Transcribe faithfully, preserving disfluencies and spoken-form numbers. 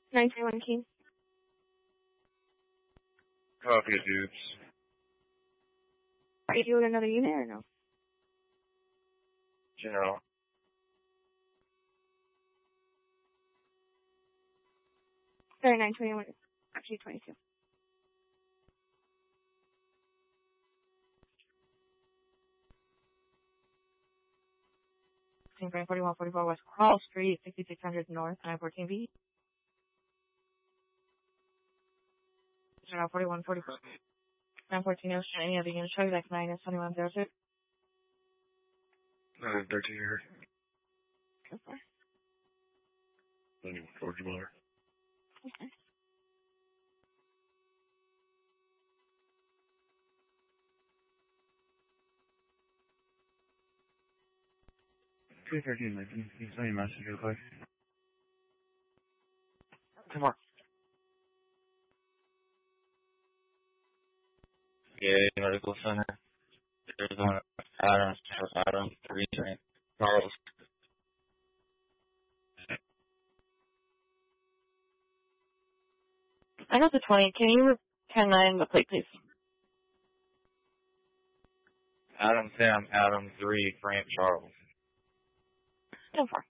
nine twenty-one King. Copy it, dudes. Are you doing another unit or no? General. Sorry, nine twenty-one. Actually, twenty-two. forty-one forty-four West Carl Street, sixty-six hundred North, nine fourteen B. General forty-one forty-four. nine fourteen Ocean, any other unit, Charlie X nine is twenty-one oh six. nine thirteen here. Go for it. ninety-one Georgia Miller. Okay. two thirteen, Lincoln. You send me a message real quick. Come on. Yeah, Medical Center. Arizona. Adams. Adams. three train. Charles. I got the twenty. Can you ten nine the plate, please? Adam Sam. Adam three. Frank Charles. Go for it.